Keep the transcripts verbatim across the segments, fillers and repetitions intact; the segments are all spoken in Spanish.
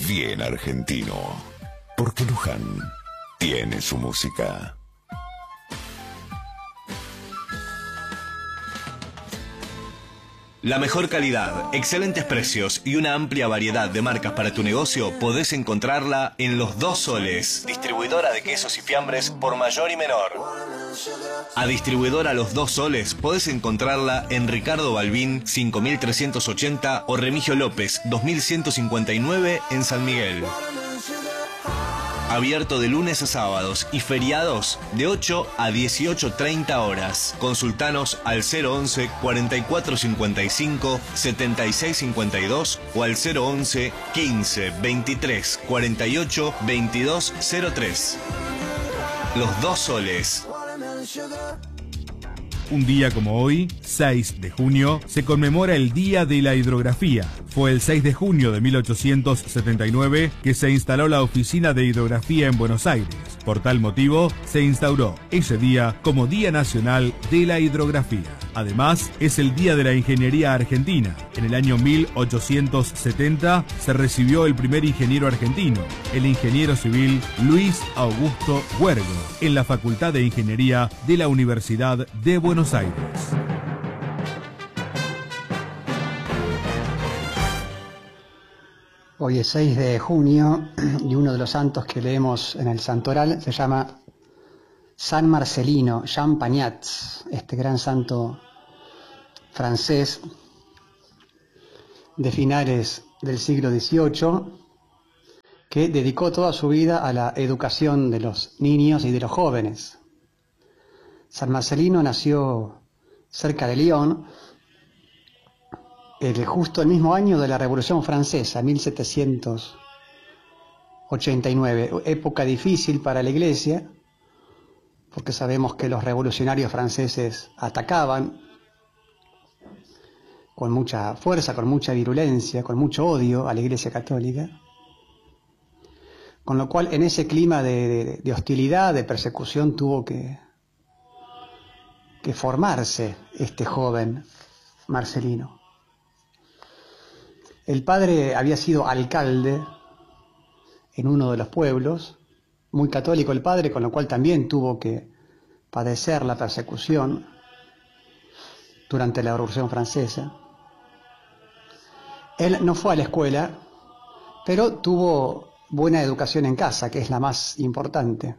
bien argentino. Porque Luján tiene su música. La mejor calidad, excelentes precios y una amplia variedad de marcas para tu negocio podés encontrarla en Los Dos Soles, distribuidora de quesos y fiambres por mayor y menor. A distribuidora Los Dos Soles podés encontrarla en Ricardo Balbín cinco mil trescientos ochenta o Remigio López dos mil ciento cincuenta y nueve en San Miguel. Abierto de lunes a sábados y feriados de ocho a dieciocho treinta horas. Consultanos al cero once, cuarenta y cuatro cincuenta y cinco, setenta y seis cincuenta y dos o al cero once, quince, veintitrés, cuarenta y ocho, veintidós cero tres. Los Dos Soles. Un día como hoy, seis de junio, se conmemora el Día de la Hidrografía. Fue el seis de junio de mil ochocientos setenta y nueve que se instaló la Oficina de Hidrografía en Buenos Aires. Por tal motivo, se instauró ese día como Día Nacional de la Hidrografía. Además, es el Día de la Ingeniería Argentina. En el año mil ochocientos setenta se recibió el primer ingeniero argentino, el ingeniero civil Luis Augusto Huergo, en la Facultad de Ingeniería de la Universidad de Buenos Aires. Hoy es seis de junio y uno de los santos que leemos en el santoral se llama San Marcelino, Jean Pagnat, este gran santo francés de finales del siglo dieciocho, que dedicó toda su vida a la educación de los niños y de los jóvenes. San Marcelino nació cerca de Lyon, el, justo el mismo año de la Revolución Francesa, mil setecientos ochenta y nueve, época difícil para la Iglesia, porque sabemos que los revolucionarios franceses atacaban con mucha fuerza, con mucha virulencia, con mucho odio a la Iglesia Católica, con lo cual en ese clima de, de, de hostilidad, de persecución, tuvo que, que formarse este joven Marcelino. El padre había sido alcalde en uno de los pueblos, muy católico el padre, con lo cual también tuvo que padecer la persecución durante la Revolución Francesa. Él no fue a la escuela, pero tuvo buena educación en casa, que es la más importante.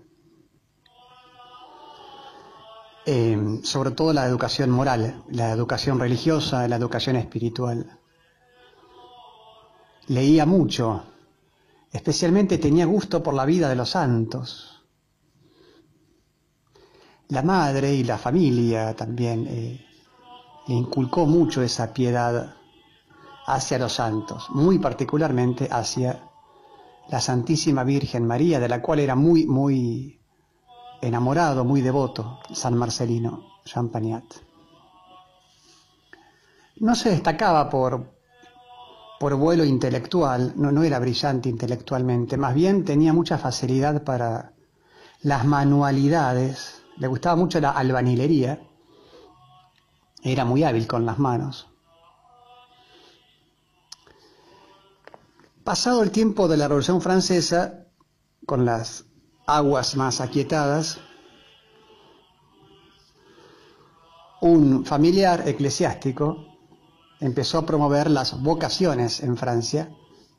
Eh, sobre todo la educación moral, la educación religiosa, la educación espiritual. Leía mucho, especialmente tenía gusto por la vida de los santos. La madre y la familia también eh, le inculcó mucho esa piedad hacia los santos, muy particularmente hacia la Santísima Virgen María, de la cual era muy, muy enamorado, muy devoto, San Marcelino, Jean Pagnat. No se destacaba por, por vuelo intelectual, no, no era brillante intelectualmente, más bien tenía mucha facilidad para las manualidades, le gustaba mucho la albañilería, era muy hábil con las manos. Pasado el tiempo de la Revolución Francesa, con las aguas más aquietadas, un familiar eclesiástico empezó a promover las vocaciones en Francia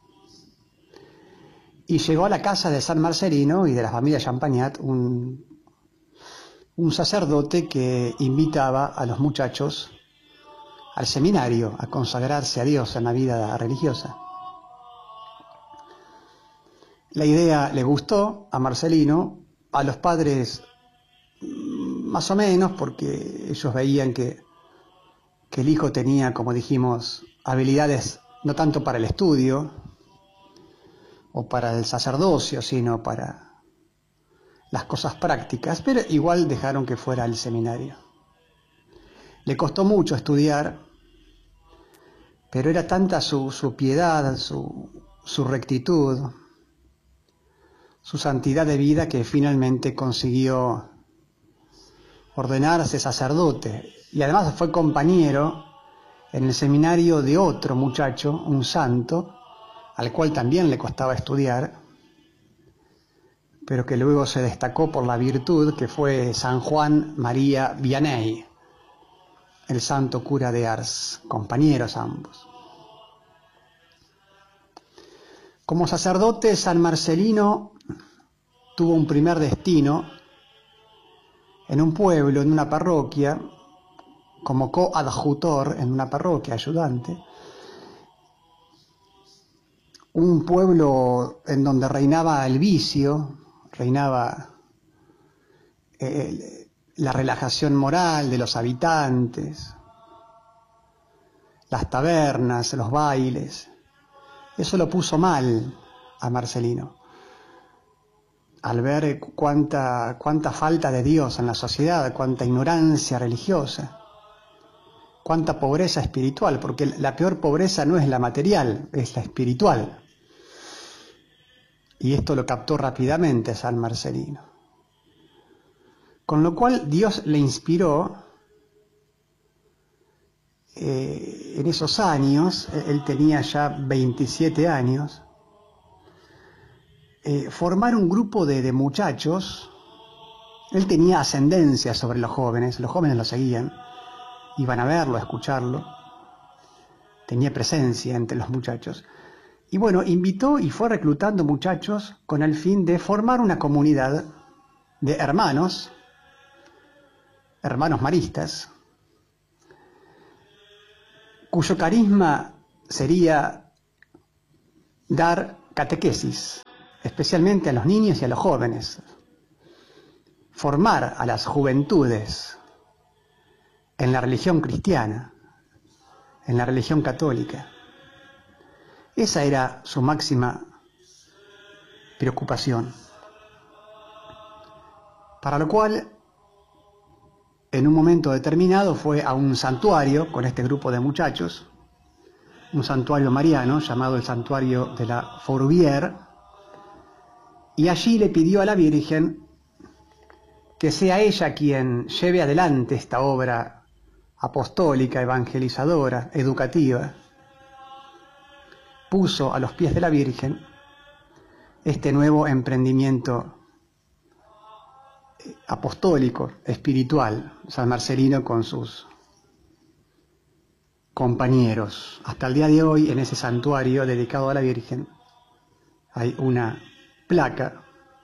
y llegó a la casa de San Marcelino y de la familia Jean Pagnat un, un sacerdote que invitaba a los muchachos al seminario a consagrarse a Dios en la vida religiosa. La idea le gustó a Marcelino, a los padres más o menos, porque ellos veían que, que el hijo tenía, como dijimos, habilidades no tanto para el estudio o para el sacerdocio, sino para las cosas prácticas, pero igual dejaron que fuera al seminario. Le costó mucho estudiar, pero era tanta su, su piedad, su, su rectitud, su santidad de vida, que finalmente consiguió ordenarse sacerdote, y además fue compañero en el seminario de otro muchacho, un santo, al cual también le costaba estudiar, pero que luego se destacó por la virtud, que fue San Juan María Vianney, el santo cura de Ars, compañeros ambos. Como sacerdote, San Marcelino tuvo un primer destino en un pueblo, en una parroquia, como coadjutor en una parroquia, ayudante. Un pueblo en donde reinaba el vicio, reinaba eh, la relajación moral de los habitantes, las tabernas, los bailes. Eso lo puso mal a Marcelino, al ver cuánta, cuánta falta de Dios en la sociedad, cuánta ignorancia religiosa, cuánta pobreza espiritual, porque la peor pobreza no es la material, es la espiritual. Y esto lo captó rápidamente San Marcelino. Con lo cual Dios le inspiró, eh, en esos años, él tenía ya veintisiete años, eh, formar un grupo de, de muchachos. Él tenía ascendencia sobre los jóvenes, los jóvenes lo seguían, iban a verlo, a escucharlo, tenía presencia entre los muchachos. Y bueno, invitó y fue reclutando muchachos con el fin de formar una comunidad de hermanos, hermanos maristas, cuyo carisma sería dar catequesis, especialmente a los niños y a los jóvenes, formar a las juventudes en la religión cristiana, en la religión católica. Esa era su máxima preocupación. Para lo cual, en un momento determinado, fue a un santuario con este grupo de muchachos, un santuario mariano llamado el Santuario de la Fourvière, y allí le pidió a la Virgen que sea ella quien lleve adelante esta obra apostólica, evangelizadora, educativa. Puso a los pies de la Virgen este nuevo emprendimiento apostólico, espiritual, San Marcelino con sus compañeros. Hasta el día de hoy, en ese santuario dedicado a la Virgen, hay una placa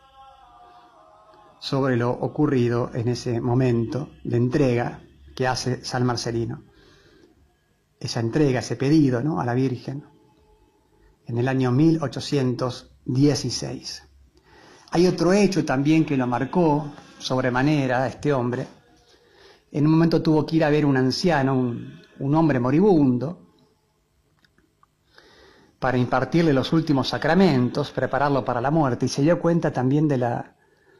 sobre lo ocurrido en ese momento de entrega que hace San Marcelino. Esa entrega, ese pedido, ¿no?, a la Virgen, en el año mil ochocientos dieciséis. Hay otro hecho también que lo marcó sobremanera a este hombre. En un momento tuvo que ir a ver un anciano, un, un hombre moribundo, para impartirle los últimos sacramentos, prepararlo para la muerte, y se dio cuenta también de la,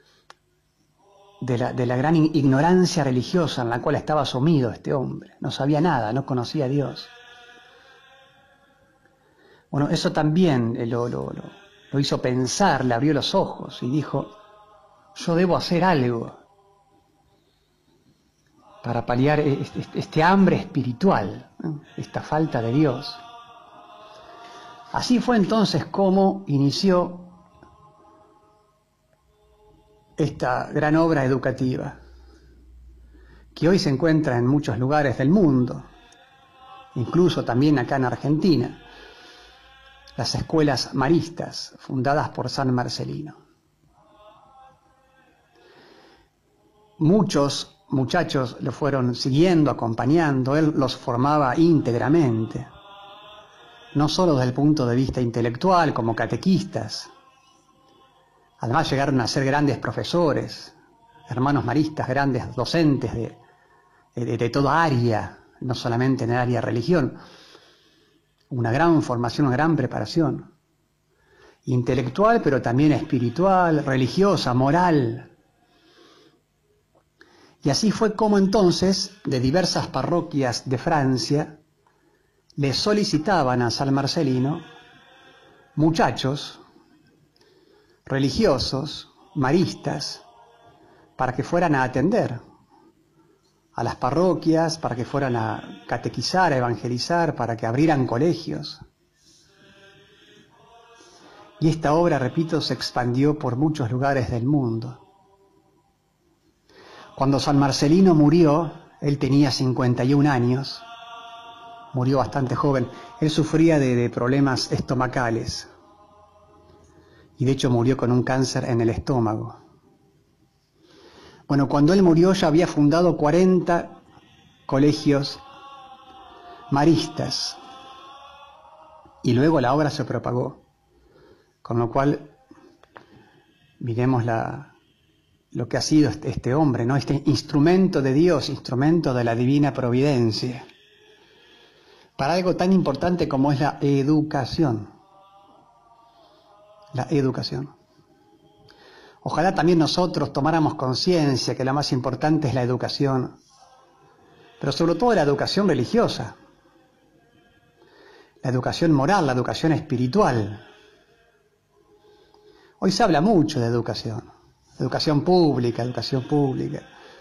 de la, de la gran ignorancia religiosa en la cual estaba sumido este hombre. No sabía nada, no conocía a Dios. Bueno, eso también lo, lo, lo, lo hizo pensar, le abrió los ojos y dijo: yo debo hacer algo para paliar este, este hambre espiritual, ¿no?, esta falta de Dios. Así fue entonces como inició esta gran obra educativa, que hoy se encuentra en muchos lugares del mundo, incluso también acá en Argentina. Las escuelas maristas, fundadas por San Marcelino. Muchos muchachos lo fueron siguiendo, acompañando, él los formaba íntegramente, no solo desde el punto de vista intelectual, como catequistas. Además llegaron a ser grandes profesores, hermanos maristas, grandes docentes de, de, de toda área, no solamente en el área de religión. Una gran formación, una gran preparación, intelectual, pero también espiritual, religiosa, moral. Y así fue como entonces, de diversas parroquias de Francia, le solicitaban a San Marcelino muchachos religiosos, maristas, para que fueran a atender a las parroquias, para que fueran a catequizar, a evangelizar, para que abrieran colegios. Y esta obra, repito, se expandió por muchos lugares del mundo. Cuando San Marcelino murió, él tenía cincuenta y un años, murió bastante joven. Él sufría de, de problemas estomacales y de hecho murió con un cáncer en el estómago. Bueno, cuando él murió ya había fundado cuarenta colegios maristas y luego la obra se propagó, con lo cual miremos la... lo que ha sido este, este hombre, ¿no? Este instrumento de Dios, instrumento de la divina providencia, para algo tan importante como es la educación. La educación. Ojalá también nosotros tomáramos conciencia que lo más importante es la educación, pero sobre todo la educación religiosa, la educación moral, la educación espiritual. Hoy se habla mucho de educación. Educación pública, educación pública.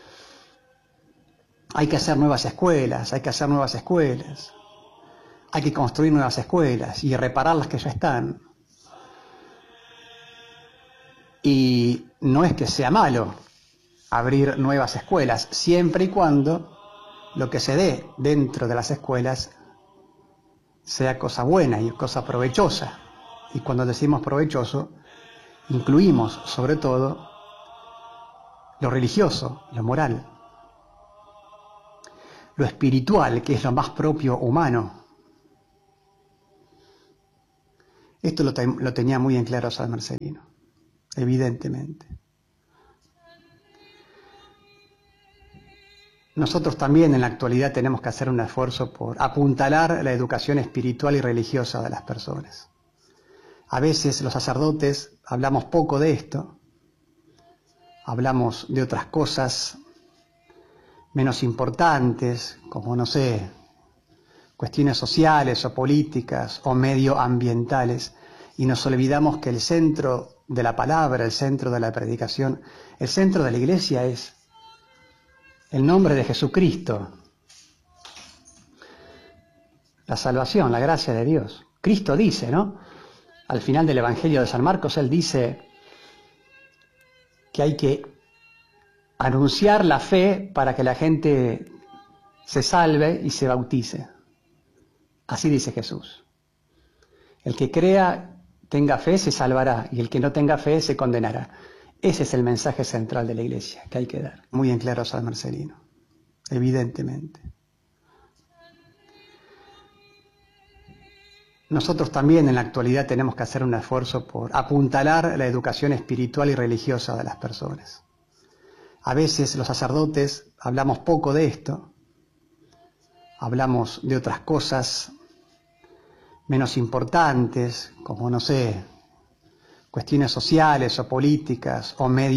Hay que hacer nuevas escuelas, hay que hacer nuevas escuelas. Hay que construir nuevas escuelas y reparar las que ya están. Y no es que sea malo abrir nuevas escuelas, siempre y cuando lo que se dé dentro de las escuelas sea cosa buena y cosa provechosa. Y cuando decimos provechoso, incluimos sobre todo lo religioso, lo moral, lo espiritual, que es lo más propio humano. Esto lo, te, lo tenía muy en claro San Marcelino, evidentemente. Nosotros también en la actualidad tenemos que hacer un esfuerzo por apuntalar la educación espiritual y religiosa de las personas. A veces los sacerdotes hablamos poco de esto, hablamos de otras cosas menos importantes, como, no sé, cuestiones sociales o políticas o medioambientales, y nos olvidamos que el centro de la palabra, el centro de la predicación, el centro de la iglesia es el nombre de Jesucristo, la salvación, la gracia de Dios. Cristo dice, ¿no? Al final del Evangelio de San Marcos, él dice que hay que anunciar la fe para que la gente se salve y se bautice. Así dice Jesús. El que crea, tenga fe, se salvará, y el que no tenga fe, se condenará. Ese es el mensaje central de la Iglesia que hay que dar. Muy en claro San Marcelino, evidentemente. Nosotros también en la actualidad tenemos que hacer un esfuerzo por apuntalar la educación espiritual y religiosa de las personas. A veces los sacerdotes hablamos poco de esto, hablamos de otras cosas menos importantes, como, no sé, cuestiones sociales o políticas o medio